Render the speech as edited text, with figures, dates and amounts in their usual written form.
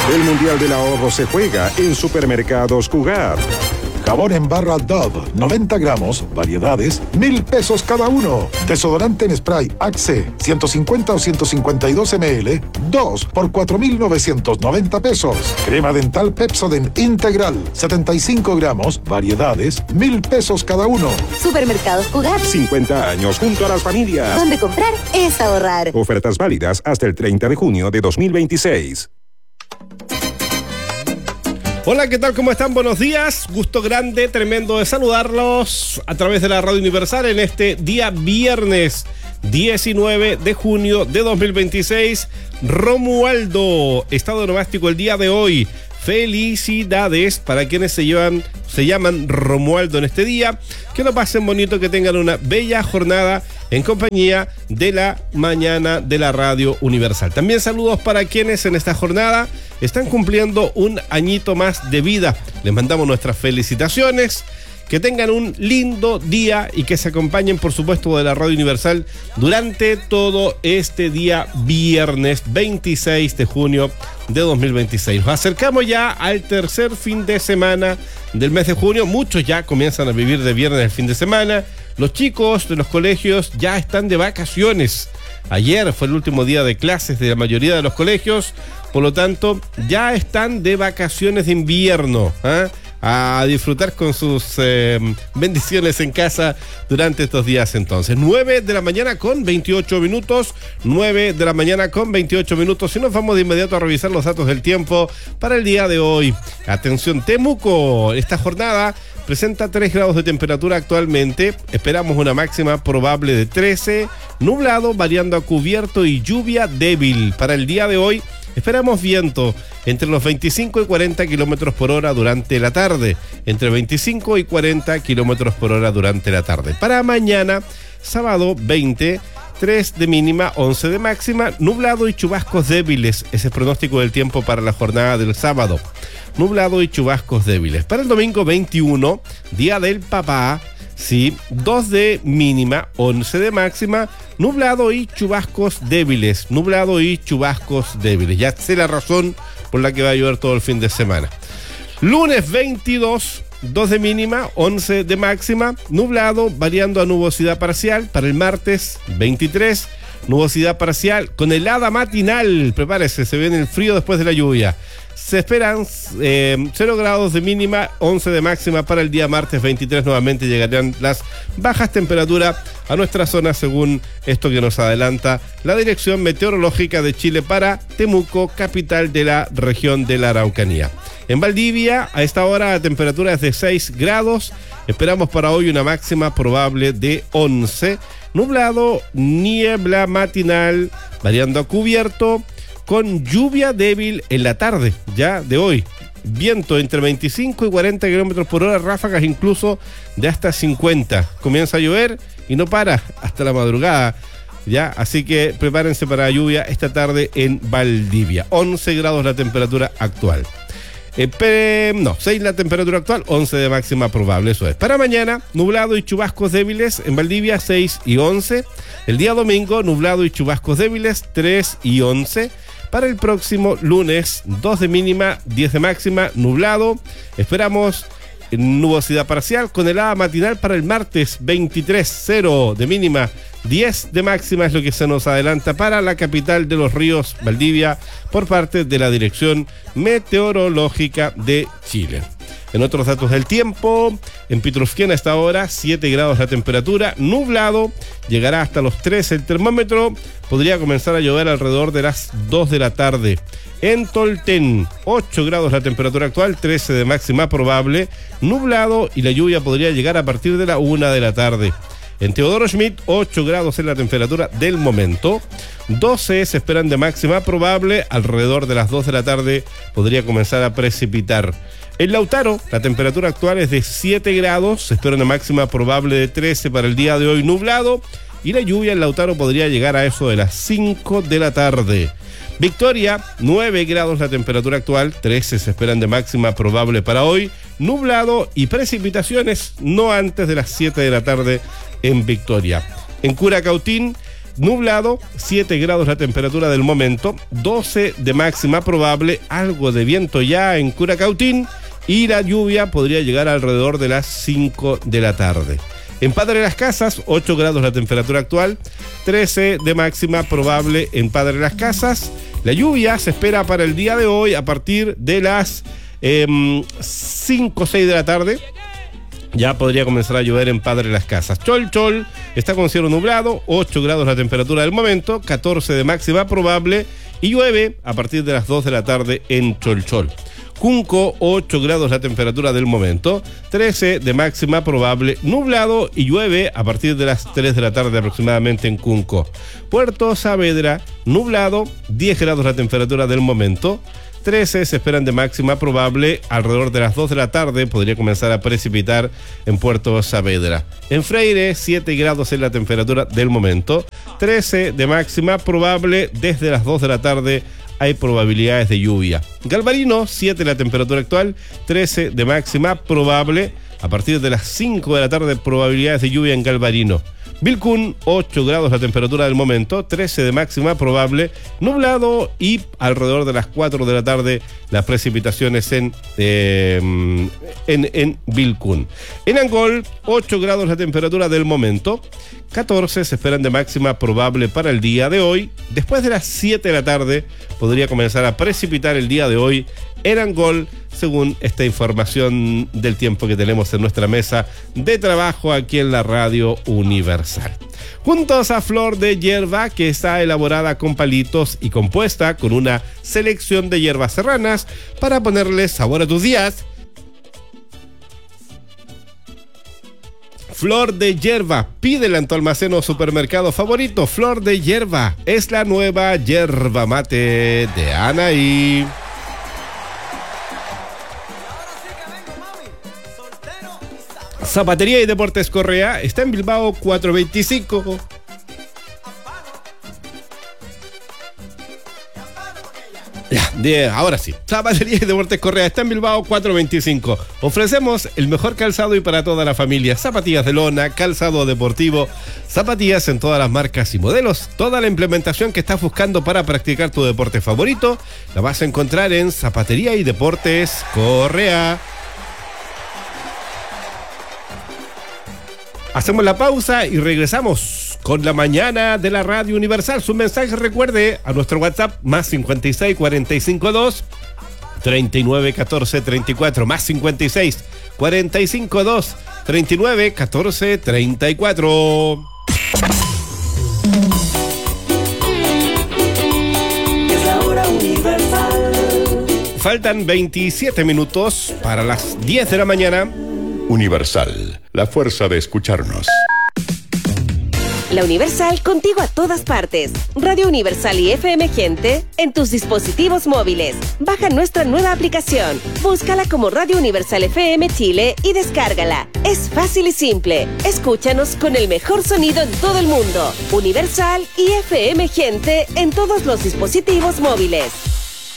El Mundial del Ahorro se juega en Supermercados Cugar. Jabón en barra Dove, 90 gramos, variedades, 1,000 pesos cada uno. Desodorante en spray Axe, 150 o 152 ml, 2 por 4,990 pesos. Crema dental Pepsodent Integral, 75 gramos, variedades, 1,000 pesos cada uno. Supermercados Cugar. 50 años junto a las familias. Donde comprar es ahorrar. Ofertas válidas hasta el 30 de junio de 2026. Hola, ¿qué tal? ¿Cómo están? Buenos días. Gusto grande, tremendo de saludarlos a través de la Radio Universal en este día viernes 19 de junio de 2026. Romualdo, estado nomástico el día de hoy. Felicidades para quienes se llaman Romualdo en este día. Que lo pasen bonito, que tengan una bella jornada en compañía de la mañana de la Radio Universal. También saludos para quienes en esta jornada están cumpliendo un añito más de vida. Les mandamos nuestras felicitaciones. Que tengan un lindo día y que se acompañen, por supuesto, de la Radio Universal durante todo este día viernes 26 de junio de 2026. Nos acercamos ya al tercer fin de semana del mes de junio. Muchos ya comienzan a vivir de viernes el fin de semana. Los chicos de los colegios ya están de vacaciones. Ayer fue el último día de clases de la mayoría de los colegios. Por lo tanto, ya están de vacaciones de invierno, a disfrutar con sus bendiciones en casa durante estos días entonces. 9 de la mañana con 28 minutos. 9 de la mañana con 28 minutos. Y nos vamos de inmediato a revisar los datos del tiempo para el día de hoy. Atención, Temuco. Esta jornada presenta 3 grados de temperatura actualmente. Esperamos una máxima probable de 13. Nublado, variando a cubierto y lluvia débil. Para el día de hoy esperamos viento entre los 25 y 40 kilómetros por hora durante la tarde. Entre 25 y 40 kilómetros por hora durante la tarde. Para mañana, sábado 20, 3 de mínima, 11 de máxima, nublado y chubascos débiles. Ese es el pronóstico del tiempo para la jornada del sábado. Nublado y chubascos débiles. Para el domingo 21, día del papá. Sí, 2 de mínima, 11 de máxima, nublado y chubascos débiles. Nublado y chubascos débiles. Ya sé la razón por la que va a llover todo el fin de semana. Lunes 22, 2 de mínima, 11 de máxima, nublado, variando a nubosidad parcial. Para el martes 23, nubosidad parcial con helada matinal. Prepárese, se viene el frío después de la lluvia. Se esperan 0 grados de mínima, 11 de máxima. Para el día martes 23 nuevamente llegarán las bajas temperaturas a nuestra zona, según esto que nos adelanta la Dirección Meteorológica de Chile para Temuco, capital de la región de la Araucanía. En Valdivia, a esta hora la temperatura es de 6 grados. Esperamos para hoy una máxima probable de 11. Nublado, niebla matinal, variando a cubierto, con lluvia débil en la tarde, ya de hoy. Viento entre 25 y 40 kilómetros por hora, ráfagas incluso de hasta 50. Comienza a llover y no para hasta la madrugada, ya. Así que prepárense para la lluvia esta tarde en Valdivia. 11 grados la temperatura actual. 6 la temperatura actual, 11 de máxima probable, eso es. Para mañana, nublado y chubascos débiles en Valdivia, 6 y 11. El día domingo, nublado y chubascos débiles, 3 y 11. Para el próximo lunes, 2 de mínima, 10 de máxima, nublado. Esperamos nubosidad parcial con helada matinal para el martes 23, 0 de mínima, 10 de máxima es lo que se nos adelanta para la capital de los ríos, Valdivia, por parte de la Dirección Meteorológica de Chile. En otros datos del tiempo, en Pitrufquén a esta hora, 7 grados la temperatura, nublado, llegará hasta los 13 el termómetro, podría comenzar a llover alrededor de las 2 de la tarde. En Tolten, 8 grados la temperatura actual, 13 de máxima probable, nublado y la lluvia podría llegar a partir de la 1 de la tarde. En Teodoro Schmidt, 8 grados es la temperatura del momento, 12 se esperan de máxima probable, alrededor de las 2 de la tarde podría comenzar a precipitar. En Lautaro, la temperatura actual es de 7 grados, se espera una máxima probable de 13 para el día de hoy, nublado, y la lluvia en Lautaro podría llegar a eso de las 5 de la tarde. Victoria, 9 grados la temperatura actual, 13 se esperan de máxima probable para hoy, nublado y precipitaciones no antes de las 7 de la tarde en Victoria. En Curacautín, nublado, 7 grados la temperatura del momento, 12 de máxima probable, algo de viento ya en Curacautín y la lluvia podría llegar alrededor de las 5 de la tarde. En Padre Las Casas, 8 grados la temperatura actual, 13 de máxima probable en Padre Las Casas. La lluvia se espera para el día de hoy a partir de las 5 o 6 de la tarde. Ya podría comenzar a llover en Padre Las Casas. Cholchol está con cielo nublado, 8 grados la temperatura del momento, 14 de máxima probable y llueve a partir de las 2 de la tarde en Cholchol. Cunco, 8 grados la temperatura del momento, 13 de máxima probable, nublado y llueve a partir de las 3 de la tarde aproximadamente en Cunco. Puerto Saavedra, nublado, 10 grados la temperatura del momento, 13 se esperan de máxima probable, alrededor de las 2 de la tarde podría comenzar a precipitar en Puerto Saavedra. En Freire, 7 grados es la temperatura del momento, 13 de máxima probable, desde las 2 de la tarde hay probabilidades de lluvia. Galvarino, 7 la temperatura actual, 13 de máxima probable, a partir de las 5 de la tarde probabilidades de lluvia en Galvarino. Vilcún, 8 grados la temperatura del momento, 13 de máxima probable, nublado y alrededor de las 4 de la tarde las precipitaciones en Vilcún. En Angol, 8 grados la temperatura del momento, 14 se esperan de máxima probable para el día de hoy. Después de las 7 de la tarde podría comenzar a precipitar el día de hoy en Angol, según esta información del tiempo que tenemos en nuestra mesa de trabajo aquí en la Radio Universal. Juntos a Flor de Hierba, que está elaborada con palitos y compuesta con una selección de hierbas serranas para ponerle sabor a tus días. Flor de Hierba, pídela en tu almacén o supermercado favorito. Flor de Hierba es la nueva yerba mate de Anaí. Zapatería y Deportes Correa está en Bilbao 425. Ahora sí. Zapatería y Deportes Correa está en Bilbao 425. Ofrecemos el mejor calzado y para toda la familia. Zapatillas de lona, calzado deportivo, zapatillas en todas las marcas y modelos. Toda la implementación que estás buscando para practicar tu deporte favorito la vas a encontrar en Zapatería y Deportes Correa. Hacemos la pausa y regresamos con la mañana de la Radio Universal. Su mensaje, recuerde, a nuestro WhatsApp más 56 45 2 39 14 34, más 56 45 2 39 14 34. Es la hora universal. Faltan 27 minutos para las 10 de la mañana. Universal, la fuerza de escucharnos. La Universal contigo a todas partes. Radio Universal y FM Gente en tus dispositivos móviles. Baja nuestra nueva aplicación. Búscala como Radio Universal FM Chile y descárgala. Es fácil y simple. Escúchanos con el mejor sonido en todo el mundo. Universal y FM Gente en todos los dispositivos móviles.